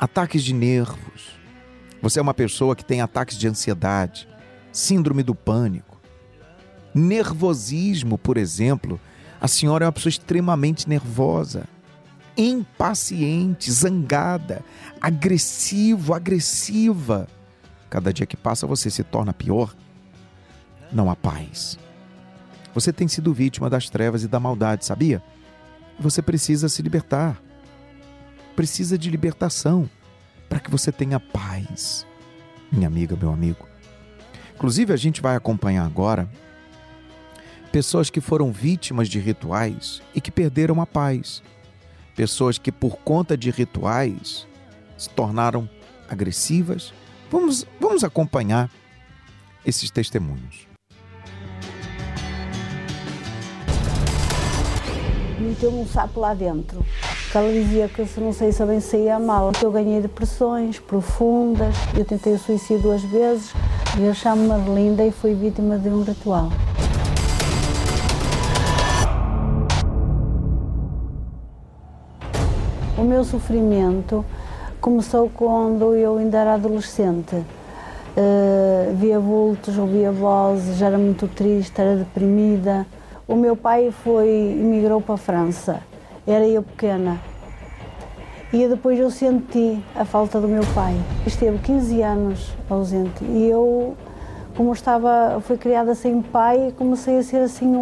ataques de nervos. Você é uma pessoa que tem ataques de ansiedade, síndrome do pânico, nervosismo, por exemplo. A senhora é uma pessoa extremamente nervosa, impaciente, zangada, agressiva. Cada dia que passa você se torna pior. Não há paz. Você tem sido vítima das trevas e da maldade, sabia? Você precisa se libertar. Precisa de libertação para que você tenha paz. Minha amiga, meu amigo. Inclusive, a gente vai acompanhar agora pessoas que foram vítimas de rituais e que perderam a paz. Pessoas que, por conta de rituais, se tornaram agressivas. Vamos acompanhar esses testemunhos. Meteu-me um sapo lá dentro, que ela dizia que se não sei se bem saía mal. Eu ganhei depressões profundas, eu tentei o suicídio 2 vezes, e eu chamo-me Adelinda e fui vítima de um ritual. O meu sofrimento começou quando eu ainda era adolescente. Via vultos, ouvia vozes, era muito triste, era deprimida. O meu pai emigrou para a França, era eu pequena. E depois eu senti a falta do meu pai. Esteve 15 anos ausente e eu, como fui criada sem pai, comecei a ser assim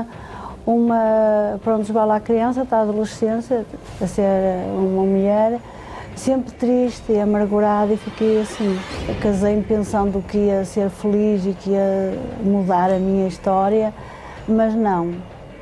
pronto, vai lá a criança, está a adolescência, a ser uma mulher, sempre triste e amargurada, e fiquei assim. Casei-me pensando que ia ser feliz e que ia mudar a minha história, mas não.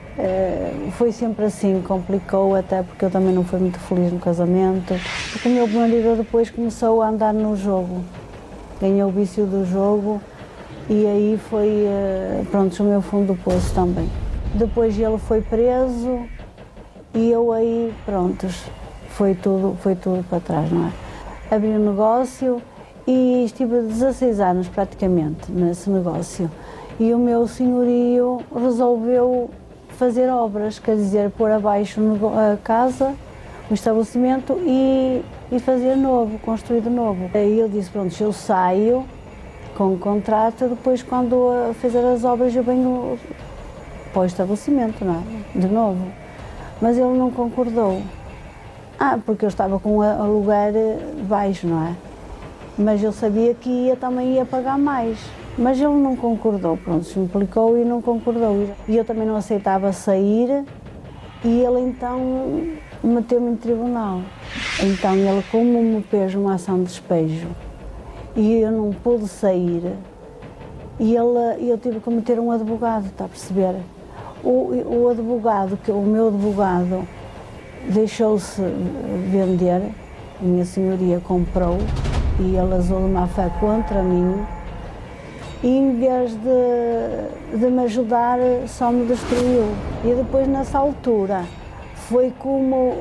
Foi sempre assim, complicou, até porque eu também não fui muito feliz no casamento. Porque o meu marido depois começou a andar no jogo, ganhou o vício do jogo e aí foi, pronto, o meu fundo do poço também. Depois ele foi preso e eu aí, prontos, foi tudo para trás, não é? Abri um negócio e estive 16 anos praticamente nesse negócio. E o meu senhorio resolveu fazer obras, quer dizer, pôr abaixo a casa, o estabelecimento e fazer novo, construir de novo. Aí eu disse, pronto, eu saio com o contrato, depois quando fizer as obras eu venho para o estabelecimento, não é? De novo. Mas ele não concordou. Porque eu estava com o aluguer baixo, não é? Mas eu sabia que também ia pagar mais. Mas ele não concordou, pronto, se implicou e não concordou. E eu também não aceitava sair e ele então meteu-me em tribunal. Então ele, como me fez uma ação de despejo e eu não pude sair, e eu tive que meter um advogado, está a perceber? O meu advogado deixou-se vender, a minha senhoria comprou e ele usou de má fé contra mim. E em vez de me ajudar, só me destruiu. E depois, nessa altura, foi como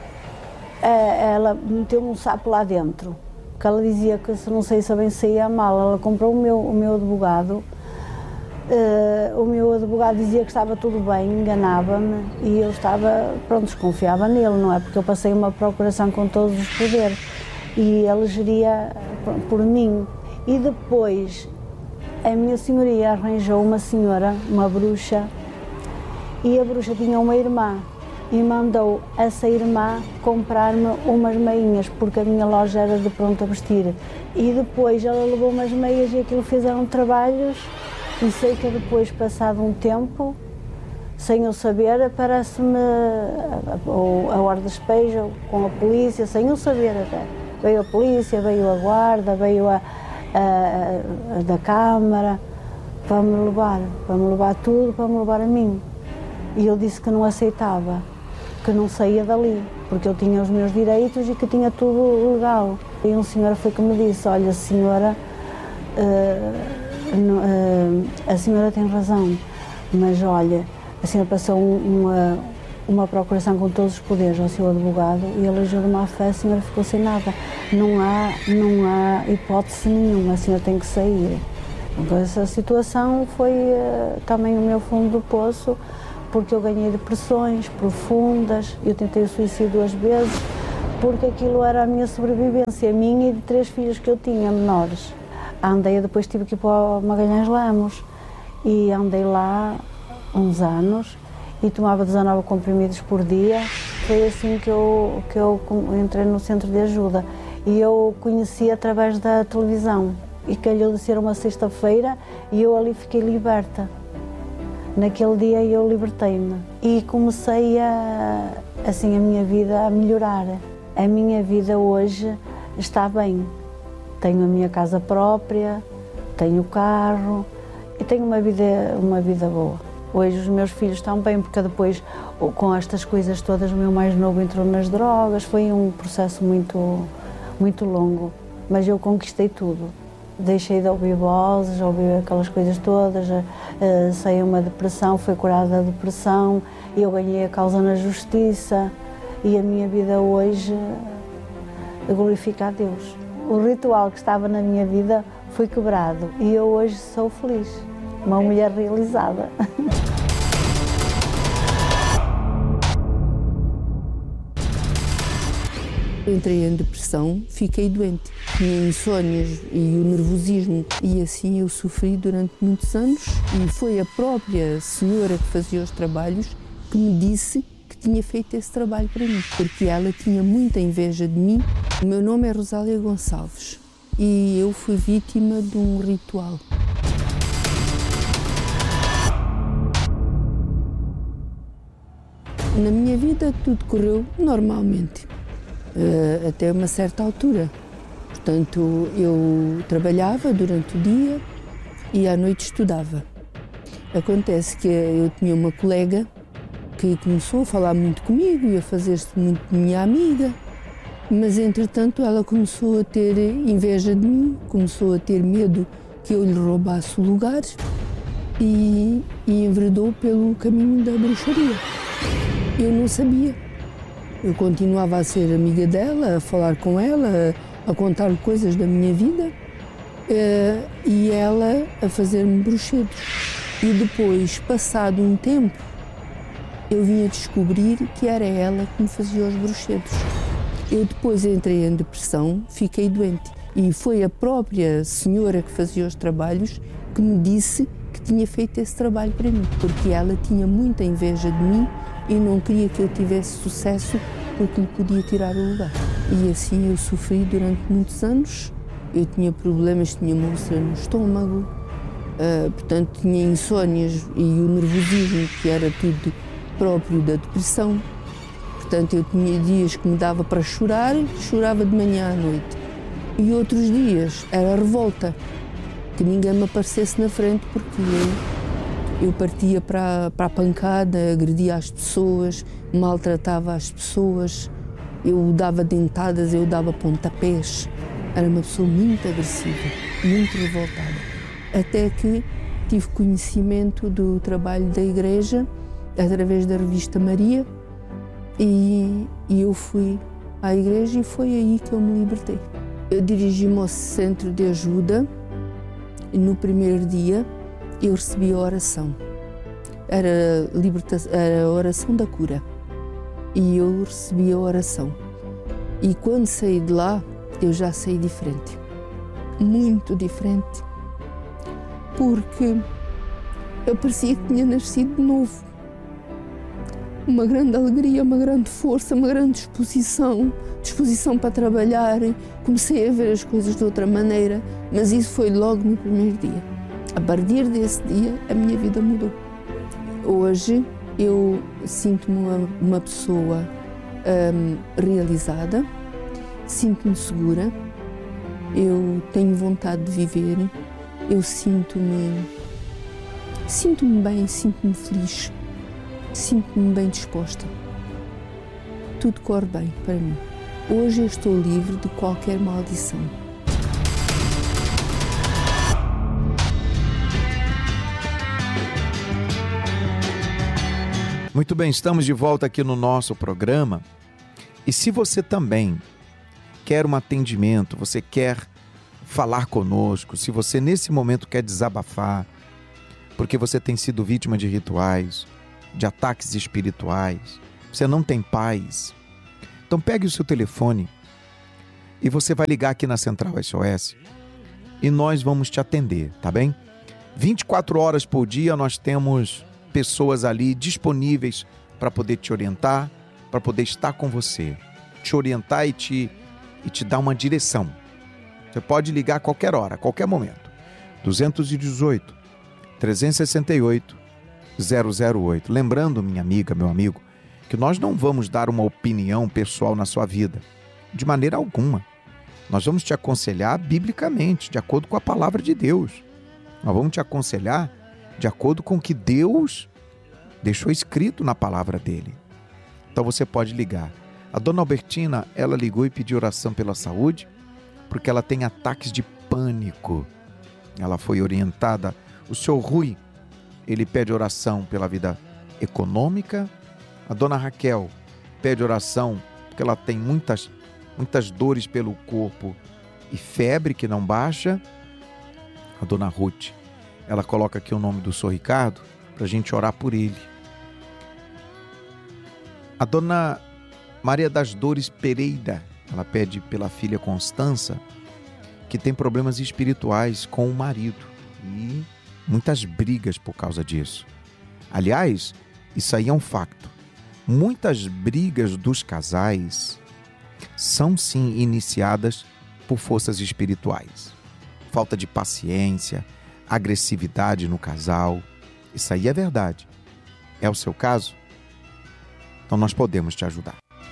ela meteu-me um sapo lá dentro, que ela dizia que se não sei se bem saía mal. Ela comprou o meu advogado, o meu advogado dizia que estava tudo bem, enganava-me, e eu desconfiava nele, não é? Porque eu passei uma procuração com todos os poderes, e ele geria por mim. E depois, a minha senhoria arranjou uma senhora, uma bruxa, e a bruxa tinha uma irmã e mandou essa irmã comprar-me umas meinhas, porque a minha loja era de pronto a vestir. E depois ela levou umas meias e aquilo fizeram trabalhos, e sei que depois, passado um tempo, sem eu saber, aparece-me a ordem de despejo com a polícia, sem eu saber até. Veio a polícia, veio a guarda, veio a da Câmara, para me levar tudo, para me levar a mim. E eu disse que não aceitava, que não saía dali, porque eu tinha os meus direitos e que tinha tudo legal. E um senhor foi que me disse, olha, senhora, a senhora tem razão, mas olha, a senhora passou uma procuração com todos os poderes ao seu advogado e ele agiu de má fé, a senhora ficou sem nada. Não há hipótese nenhuma, a senhora tem que sair. Então, essa situação foi também o meu fundo do poço, porque eu ganhei depressões profundas, eu tentei o suicídio 2 vezes, porque aquilo era a minha sobrevivência, a minha e de 3 filhos que eu tinha, menores. Depois tive que ir para o Magalhães Lemos e andei lá uns anos e tomava 19 comprimidos por dia. Foi assim que eu entrei no centro de ajuda e eu conheci através da televisão e calhou de ser uma sexta-feira e eu ali fiquei liberta. Naquele dia eu libertei-me e comecei a minha vida a melhorar. A minha vida hoje está bem. Tenho a minha casa própria, tenho carro e tenho uma vida boa. Hoje os meus filhos estão bem, porque depois, com estas coisas todas, o meu mais novo entrou nas drogas. Foi um processo muito, muito longo, mas eu conquistei tudo. Deixei de ouvir vozes, ouvir aquelas coisas todas, saí uma depressão, fui curada da depressão, eu ganhei a causa na justiça e a minha vida hoje glorifica a Deus. O ritual que estava na minha vida foi quebrado e eu hoje sou feliz, uma mulher realizada. Entrei em depressão, fiquei doente, tinha insónias e o nervosismo e assim eu sofri durante muitos anos e foi a própria senhora que fazia os trabalhos que me disse que tinha feito esse trabalho para mim, porque ela tinha muita inveja de mim. O meu nome é Rosália Gonçalves e eu fui vítima de um ritual. Na minha vida tudo correu normalmente. Até uma certa altura. Portanto, eu trabalhava durante o dia e à noite estudava. Acontece que eu tinha uma colega que começou a falar muito comigo e a fazer-se muito minha amiga, mas entretanto ela começou a ter inveja de mim, começou a ter medo que eu lhe roubasse o lugar e enveredou pelo caminho da bruxaria. Eu não sabia. Eu continuava a ser amiga dela, a falar com ela, a contar coisas da minha vida e ela a fazer-me bruxedos. E depois, passado um tempo, eu vim a descobrir que era ela que me fazia os bruxedos. Eu depois entrei em depressão, fiquei doente e foi a própria senhora que fazia os trabalhos que me disse que tinha feito esse trabalho para mim, porque ela tinha muita inveja de mim e não queria que eu tivesse sucesso porque lhe podia tirar o lugar. E assim eu sofri durante muitos anos. Eu tinha problemas, tinha uma úlcera no estômago, portanto tinha insónias e o nervosismo, que era tudo próprio da depressão. Portanto eu tinha dias que me dava para chorar, chorava de manhã à noite. E outros dias era revolta, que ninguém me aparecesse na frente porque eu partia para a pancada, agredia as pessoas, maltratava as pessoas, eu dava dentadas, eu dava pontapés. Era uma pessoa muito agressiva, muito revoltada. Até que tive conhecimento do trabalho da igreja, através da revista Maria, e eu fui à igreja e foi aí que eu me libertei. Eu dirigi-me ao centro de ajuda e no primeiro dia eu recebi a oração. Era a oração da cura. E eu recebi a oração. E quando saí de lá, eu já saí diferente. Muito diferente. Porque eu parecia que tinha nascido de novo. Uma grande alegria, uma grande força, uma grande disposição para trabalhar. Comecei a ver as coisas de outra maneira, mas isso foi logo no primeiro dia. A partir desse dia, a minha vida mudou. Hoje, eu sinto-me uma pessoa realizada, sinto-me segura, eu tenho vontade de viver, eu sinto-me bem, sinto-me feliz, sinto-me bem disposta. Tudo corre bem para mim. Hoje eu estou livre de qualquer maldição. Muito bem, estamos de volta aqui no nosso programa. E se você também quer um atendimento, você quer falar conosco, se você nesse momento quer desabafar, porque você tem sido vítima de rituais, de ataques espirituais, você não tem paz, Então pegue o seu telefone e você vai ligar aqui na Central SOS e nós vamos te atender, tá bem? 24 horas por dia nós temos pessoas ali disponíveis para poder te orientar, para poder estar com você, te orientar e te dar uma direção. Você pode ligar a qualquer hora, a qualquer momento. 218 368 008. Lembrando, minha amiga, meu amigo, que nós não vamos dar uma opinião pessoal na sua vida, de maneira alguma. Nós vamos te aconselhar biblicamente, de acordo com a palavra de Deus. Nós vamos te aconselhar de acordo com o que Deus deixou escrito na palavra dele. Então você pode ligar. A dona Albertina, ela ligou e pediu oração pela saúde, porque ela tem ataques de pânico. Ela foi orientada. O senhor Rui, ele pede oração pela vida econômica. A dona Raquel pede oração porque ela tem muitas dores pelo corpo e febre que não baixa. A dona Ruth, ela coloca aqui o nome do senhor Ricardo para a gente orar por ele. A dona Maria das Dores Pereira, ela pede pela filha Constança, que tem problemas espirituais com o marido e muitas brigas por causa disso. Aliás, isso aí é um facto. Muitas brigas dos casais são sim iniciadas por forças espirituais. Falta de paciência, agressividade no casal. Isso aí é verdade. É o seu caso? Então nós podemos te ajudar.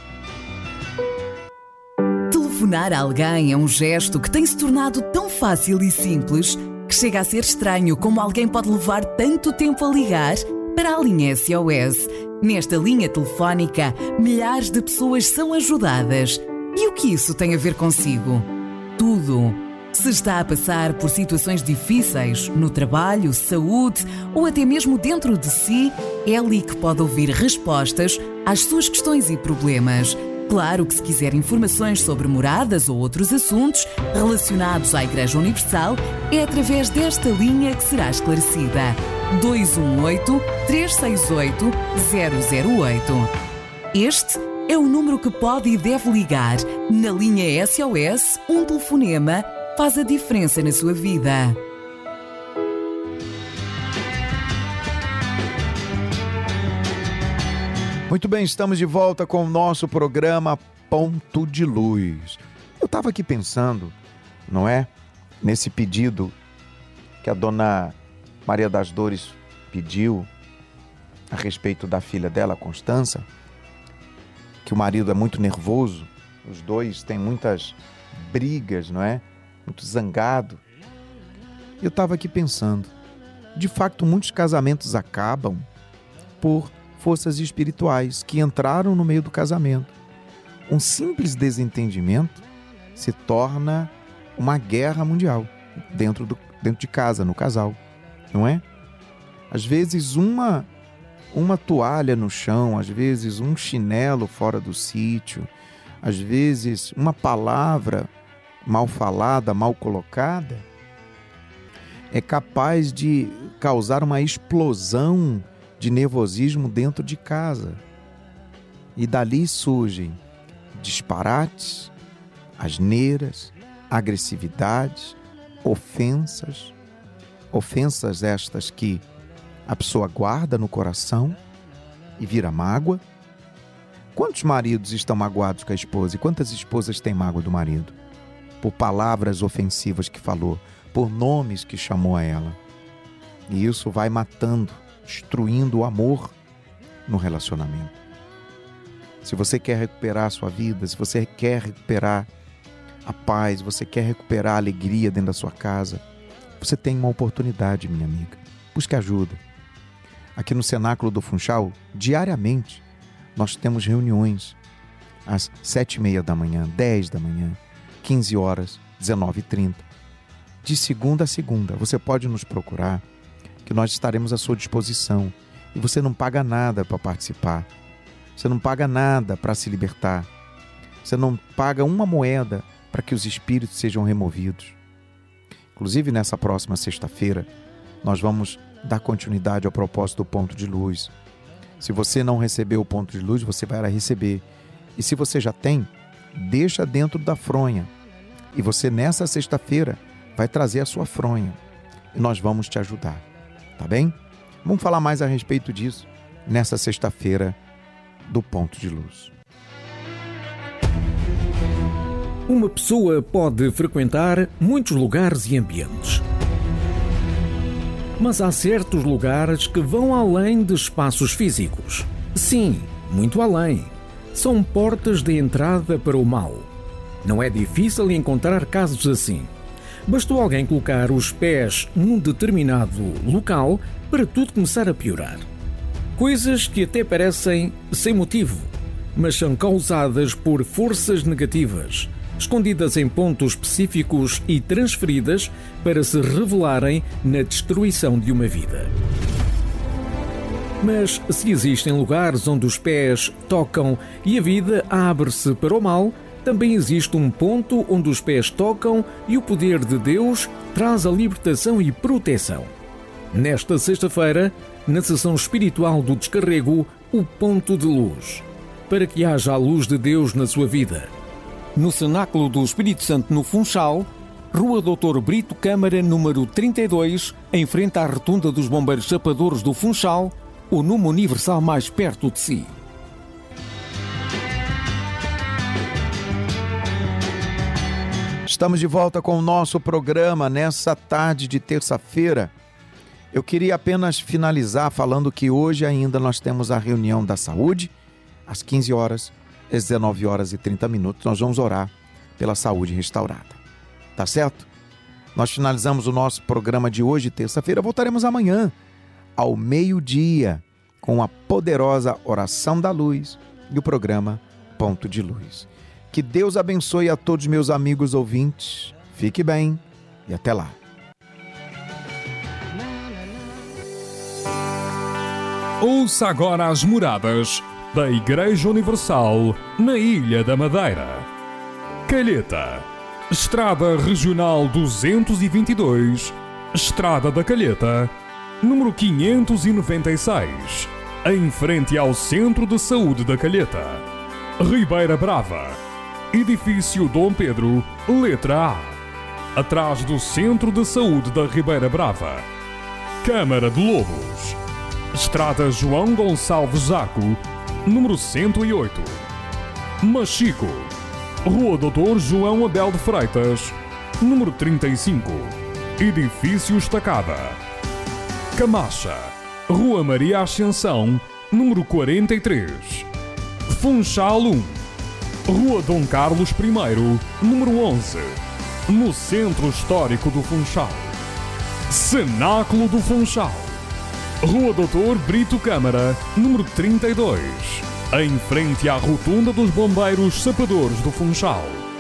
Telefonar a alguém é um gesto que tem se tornado tão fácil e simples que chega a ser estranho como alguém pode levar tanto tempo a ligar para a linha SOS. Nesta linha telefónica, milhares de pessoas são ajudadas. E o que isso tem a ver consigo? Tudo. Se está a passar por situações difíceis no trabalho, saúde ou até mesmo dentro de si, é ali que pode ouvir respostas às suas questões e problemas. Claro que se quiser informações sobre moradas ou outros assuntos relacionados à Igreja Universal, é através desta linha que será esclarecida. 218-368-008. Este é o número que pode e deve ligar. Na linha SOS, um telefonema faz a diferença na sua vida. Muito bem, estamos de volta com o nosso programa Ponto de Luz. Eu estava aqui pensando, não é? Nesse pedido que a dona Maria das Dores pediu a respeito da filha dela, Constança, que o marido é muito nervoso, os dois têm muitas brigas, não é? Muito zangado. Eu estava aqui pensando, de fato, muitos casamentos acabam por forças espirituais que entraram no meio do casamento. Um simples desentendimento se torna uma guerra mundial dentro de casa, no casal, não é? Às vezes uma toalha no chão, às vezes um chinelo fora do sítio, às vezes uma palavra mal falada, mal colocada, é capaz de causar uma explosão de nervosismo dentro de casa. E dali surgem disparates, asneiras, agressividades, ofensas estas que a pessoa guarda no coração e vira mágoa. Quantos maridos estão magoados com a esposa e quantas esposas têm mágoa do marido? Por palavras ofensivas que falou, por nomes que chamou a ela. E isso vai matando, destruindo o amor no relacionamento. Se você quer recuperar a sua vida, se você quer recuperar a paz, você quer recuperar a alegria dentro da sua casa, você tem uma oportunidade, minha amiga. Busque ajuda. Aqui no Cenáculo do Funchal, diariamente, nós temos reuniões às 7h30 da manhã, 10 da manhã, 15 horas, 19h30. De segunda a segunda, você pode nos procurar, que nós estaremos à sua disposição. E você não paga nada para participar. Você não paga nada para se libertar. Você não paga uma moeda para que os espíritos sejam removidos. Inclusive, nessa próxima sexta-feira, nós vamos dar continuidade ao propósito do Ponto de Luz. Se você não recebeu o Ponto de Luz, você vai receber. E se você já tem, deixa dentro da fronha. E você, nessa sexta-feira, vai trazer a sua fronha. E nós vamos te ajudar, tá bem? Vamos falar mais a respeito disso nessa sexta-feira do Ponto de Luz. Uma pessoa pode frequentar muitos lugares e ambientes. Mas há certos lugares que vão além de espaços físicos. Sim, muito além. São portas de entrada para o mal. Não é difícil encontrar casos assim. Bastou alguém colocar os pés num determinado local para tudo começar a piorar. Coisas que até parecem sem motivo, mas são causadas por forças negativas, escondidas em pontos específicos e transferidas para se revelarem na destruição de uma vida. Mas se existem lugares onde os pés tocam e a vida abre-se para o mal, também existe um ponto onde os pés tocam e o poder de Deus traz a libertação e proteção. Nesta sexta-feira, na sessão espiritual do descarrego, o Ponto de Luz, para que haja a luz de Deus na sua vida. No Cenáculo do Espírito Santo, no Funchal, Rua Dr. Brito Câmara, número 32, em frente à Rotunda dos Bombeiros Sapadores do Funchal, o número universal mais perto de si. Estamos de volta com o nosso programa nessa tarde de terça-feira. Eu queria apenas finalizar falando que hoje ainda nós temos a reunião da saúde, às 15 horas, às 19 horas e 30 minutos. Nós vamos orar pela saúde restaurada. Tá certo? Nós finalizamos o nosso programa de hoje, terça-feira. Voltaremos amanhã, ao meio-dia, com a poderosa Oração da Luz e o programa Ponto de Luz. Que Deus abençoe a todos meus amigos ouvintes. Fique bem e até lá. Ouça agora as moradas da Igreja Universal na Ilha da Madeira. Calheta, Estrada Regional 222, Estrada da Calheta, número 596, em frente ao Centro de Saúde da Calheta. Ribeira Brava, Edifício Dom Pedro, letra A, atrás do Centro de Saúde da Ribeira Brava. Câmara de Lobos, Estrada João Gonçalves Zaco, número 108. Machico, Rua Doutor João Abel de Freitas, número 35, Edifício Estacada. Camacha, Rua Maria Ascensão, número 43. Funchal 1, Rua Dom Carlos I, número 11, no Centro Histórico do Funchal. Cenáculo do Funchal, Rua Dr. Brito Câmara, número 32, em frente à Rotunda dos Bombeiros Sapadores do Funchal.